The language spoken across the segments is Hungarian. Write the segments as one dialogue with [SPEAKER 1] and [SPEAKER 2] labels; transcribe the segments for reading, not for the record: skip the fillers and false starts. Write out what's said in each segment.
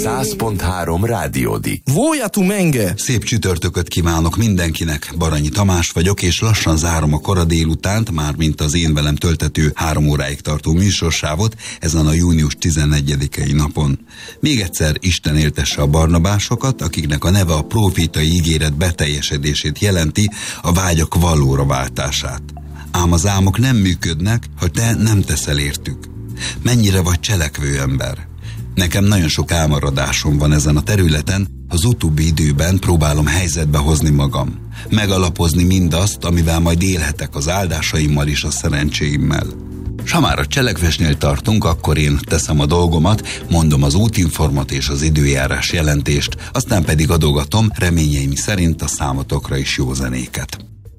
[SPEAKER 1] 100.3 Rádiódi.
[SPEAKER 2] Vója tu menge!
[SPEAKER 3] Szép csütörtököt kívánok mindenkinek, Baranyi Tamás vagyok, és lassan zárom a kora délutánt, mármint az én velem töltető 3 óráig tartó műsorsávot ezen a június 11-i napon. Még egyszer Isten éltesse a barnabásokat, akiknek a neve a prófétai ígéret beteljesedését jelenti, a vágyak valóra váltását. Ám az álmok nem működnek, ha te nem teszel értük. Mennyire vagy cselekvő ember? Nekem nagyon sok elmaradásom van ezen a területen, az utóbbi időben próbálom helyzetbe hozni magam. Megalapozni mindazt, amivel majd élhetek az áldásaimmal és a szerencséimmel. S ha már a cselekvésnél tartunk, akkor én teszem a dolgomat, mondom az útinformat és az időjárás jelentést, aztán pedig adogatom reményeim szerint a számotokra is jó zenéket.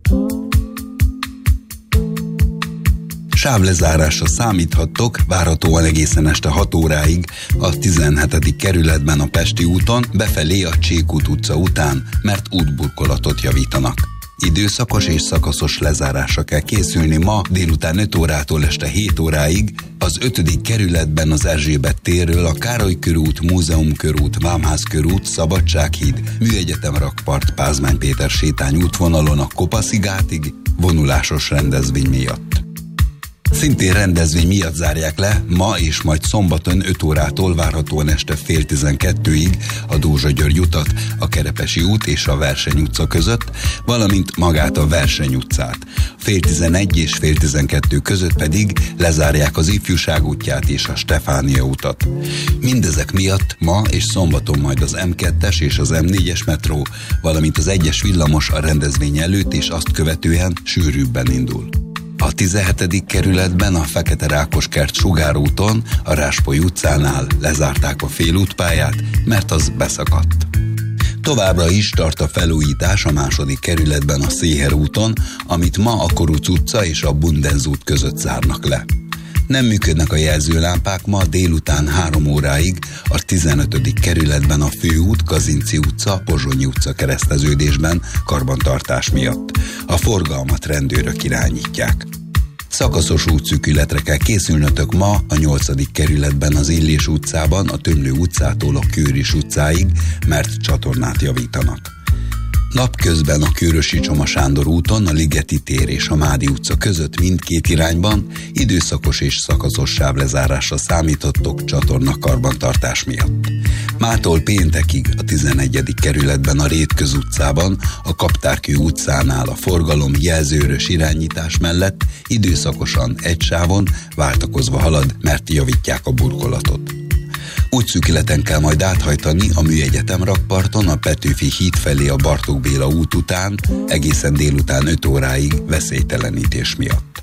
[SPEAKER 3] Sávlezárásra számíthattok, várhatóan egészen este 6 óráig a 17. kerületben a Pesti úton, befelé a Csékút utca után, mert útburkolatot javítanak. Időszakos és szakaszos lezárásra kell készülni ma délután 5 órától este 7 óráig, az 5. kerületben az Erzsébet térről a Károly körút, Múzeum körút, Vámház körút, Szabadsághíd, Műegyetem rakpart, Pázmány Péter sétány útvonalon a Kopaszigátig vonulásos rendezvény miatt. Szintén rendezvény miatt zárják le ma és majd szombaton 5 órától várhatóan este fél 12-ig a Dózsa-György utat, a Kerepesi út és a Verseny utca között, valamint magát a Verseny utcát. Fél 11 és fél 12 között pedig lezárják az Ifjúság útját és a Stefánia utat. Mindezek miatt ma és szombaton majd az M2-es és az M4-es metró, valamint az 1-es villamos a rendezvény előtt és azt követően sűrűbben indul. A 17. kerületben a Fekete Rákoskert Sugárúton, a Ráspoly utcánál lezárták a félútpályát, mert az beszakadt. Továbbra is tart a felújítás a 2. kerületben a Széher úton, amit ma a Koruc utca és a Bundenz út között zárnak le. Nem működnek a jelzőlámpák ma délután 3 óráig a 15. kerületben a Főút, Kazinczy utca, Pozsonyi utca kereszteződésben karbantartás miatt. A forgalmat rendőrök irányítják. Szakaszos útszűkületre kell készülnötök ma a 8. kerületben az Illés utcában, a Tömlő utcától a Kőris utcáig, mert csatornát javítanak. Napközben a Kőrösi Csoma Sándor úton, a Ligeti tér és a Mádi utca között mindkét irányban időszakos és szakaszos sávlezárásra számítottok csatorna karbantartás miatt. Mától péntekig a 11. kerületben a Rétköz utcában, a Kaptárkő utcánál a forgalom jelzőrös irányítás mellett időszakosan egy sávon váltakozva halad, mert javítják a burkolatot. Útszűkületen kell majd áthajtani a Műegyetem rakparton, a Petőfi híd felé a Bartók Béla út után, egészen délután 5 óráig veszélytelenítés miatt.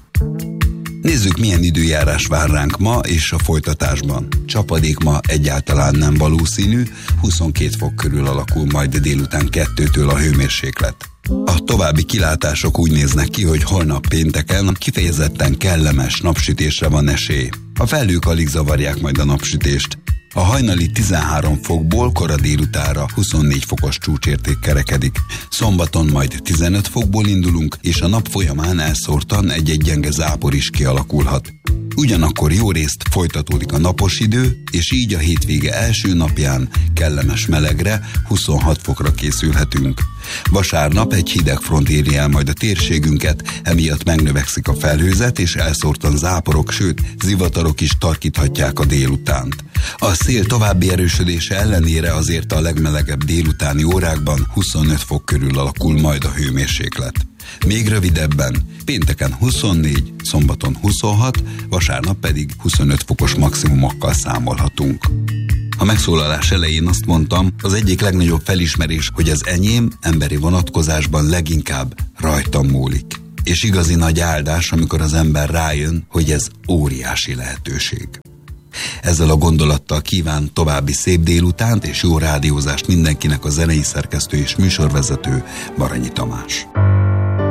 [SPEAKER 3] Nézzük, milyen időjárás vár ránk ma és a folytatásban. Csapadék ma egyáltalán nem valószínű, 22 fok körül alakul majd délután 2-től a hőmérséklet. A további kilátások úgy néznek ki, hogy holnap pénteken kifejezetten kellemes napsütésre van esély. A felhők alig zavarják majd a napsütést. A hajnali 13 fokból kora délutára 24 fokos csúcsérték kerekedik. Szombaton majd 15 fokból indulunk, és a nap folyamán elszórtan egy-egy gyenge zápor is kialakulhat. Ugyanakkor jó részt folytatódik a napos idő, és így a hétvége első napján kellemes melegre, 26 fokra készülhetünk. Vasárnap egy hideg front éri el majd a térségünket, emiatt megnövekszik a felhőzet, és elszórtan záporok, sőt zivatarok is tarkíthatják a délutánt. A szél további erősödése ellenére azért a legmelegebb délutáni órákban 25 fok körül alakul majd a hőmérséklet. Még rövidebben, pénteken 24, szombaton 26, vasárnap pedig 25 fokos maximumokkal számolhatunk. A megszólalás elején azt mondtam, az egyik legnagyobb felismerés, hogy az enyém emberi vonatkozásban leginkább rajtam múlik. És igazi nagy áldás, amikor az ember rájön, hogy ez óriási lehetőség. Ezzel a gondolattal kíván további szép délutánt és jó rádiózást mindenkinek a zenei szerkesztő és műsorvezető, Baranyi Tamás.